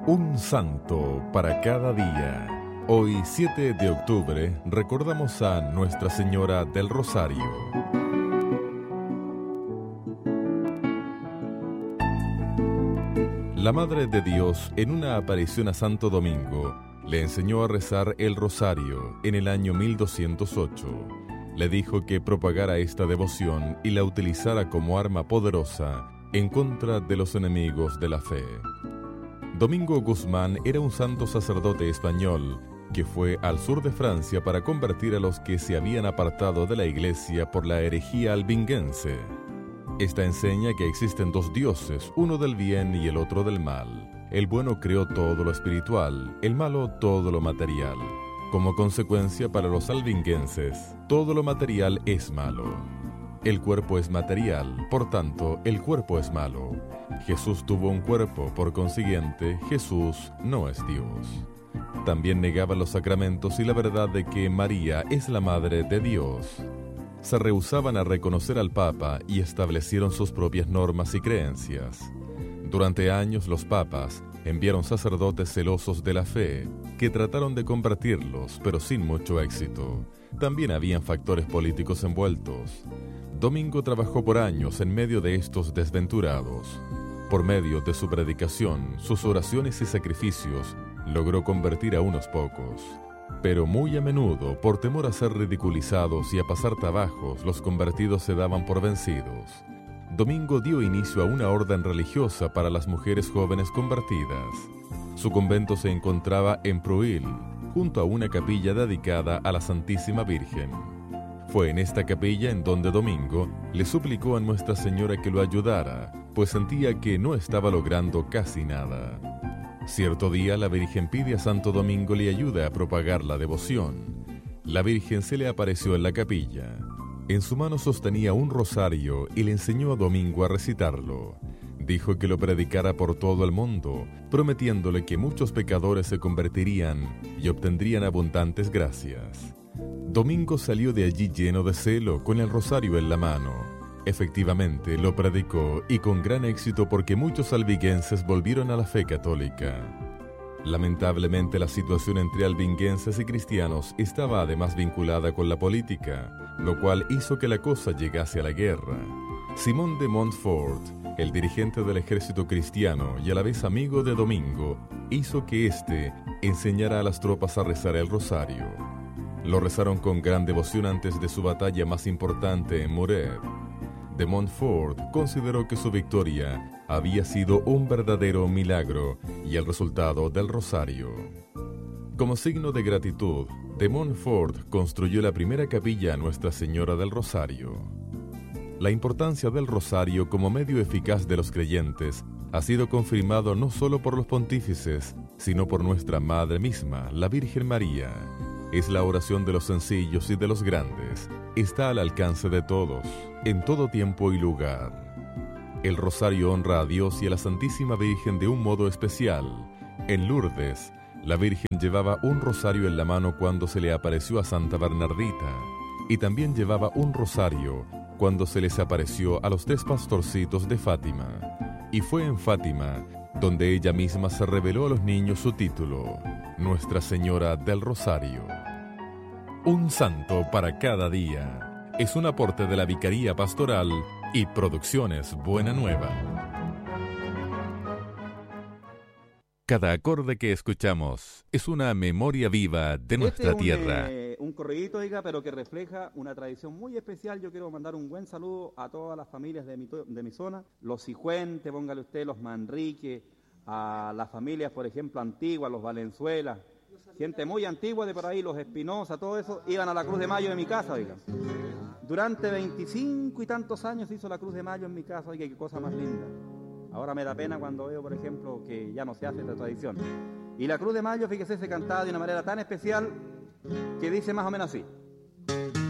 Un santo para cada día. Hoy, 7 de octubre, recordamos a Nuestra Señora del Rosario. La Madre de Dios, en una aparición a Santo Domingo, le enseñó a rezar el rosario en el año 1208. Le dijo que propagara esta devoción y la utilizara como arma poderosa en contra de los enemigos de la fe. Domingo Guzmán era un santo sacerdote español que fue al sur de Francia para convertir a los que se habían apartado de la iglesia por la herejía albinguense. Esta enseña que existen dos dioses, uno del bien y el otro del mal. El bueno creó todo lo espiritual, el malo todo lo material. Como consecuencia, para los albinguenses, todo lo material es malo. El cuerpo es material, por tanto, el cuerpo es malo. Jesús tuvo un cuerpo, por consiguiente, Jesús no es Dios. También negaba los sacramentos y la verdad de que María es la Madre de Dios. Se rehusaban a reconocer al Papa y establecieron sus propias normas y creencias. Durante años los papas enviaron sacerdotes celosos de la fe, que trataron de convertirlos, pero sin mucho éxito. También habían factores políticos envueltos. Domingo trabajó por años en medio de estos desventurados. Por medio de su predicación, sus oraciones y sacrificios, logró convertir a unos pocos. Pero muy a menudo, por temor a ser ridiculizados y a pasar trabajos, los convertidos se daban por vencidos. Domingo dio inicio a una orden religiosa para las mujeres jóvenes convertidas. Su convento se encontraba en Pruil, junto a una capilla dedicada a la Santísima Virgen. Fue en esta capilla en donde Domingo le suplicó a Nuestra Señora que lo ayudara, pues sentía que no estaba logrando casi nada. Cierto día la Virgen pide a Santo Domingo le ayude a propagar la devoción. La Virgen se le apareció en la capilla. En su mano sostenía un rosario y le enseñó a Domingo a recitarlo. Dijo que lo predicara por todo el mundo, prometiéndole que muchos pecadores se convertirían y obtendrían abundantes gracias. Domingo salió de allí lleno de celo, con el rosario en la mano. Efectivamente, lo predicó y con gran éxito porque muchos albinguenses volvieron a la fe católica. Lamentablemente, la situación entre albinguenses y cristianos estaba además vinculada con la política, lo cual hizo que la cosa llegase a la guerra. Simón de Montfort, el dirigente del ejército cristiano y a la vez amigo de Domingo, hizo que éste enseñara a las tropas a rezar el rosario. Lo rezaron con gran devoción antes de su batalla más importante en Muret. De Montfort consideró que su victoria había sido un verdadero milagro y el resultado del rosario. Como signo de gratitud, de Montfort construyó la primera capilla a Nuestra Señora del Rosario. La importancia del rosario como medio eficaz de los creyentes ha sido confirmado no solo por los pontífices, sino por nuestra Madre misma, la Virgen María. Es la oración de los sencillos y de los grandes. Está al alcance de todos, en todo tiempo y lugar. El rosario honra a Dios y a la Santísima Virgen de un modo especial. En Lourdes, la Virgen llevaba un rosario en la mano cuando se le apareció a Santa Bernardita, y también llevaba un rosario cuando se les apareció a los 3 pastorcitos de Fátima. Y fue en Fátima donde ella misma se reveló a los niños su título, Nuestra Señora del Rosario. Un santo para cada día. Es un aporte de la Vicaría Pastoral y Producciones Buena Nueva. Cada acorde que escuchamos es una memoria viva de nuestra tierra. Un corridito, diga, pero que refleja una tradición muy especial. Yo quiero mandar un buen saludo a todas las familias de mi zona. Los Cifuentes, póngale usted, los Manrique, a las familias, por ejemplo, antiguas, los Valenzuela. Gente muy antigua de por ahí, los Espinosa, todo eso, iban a la Cruz de Mayo de mi casa, oiga. Durante 25 y tantos años hizo la Cruz de Mayo en mi casa, oiga, qué cosa más linda. Ahora me da pena cuando veo, por ejemplo, que ya no se hace esta tradición. Y la Cruz de Mayo, fíjese, se cantaba de una manera tan especial que dice más o menos así.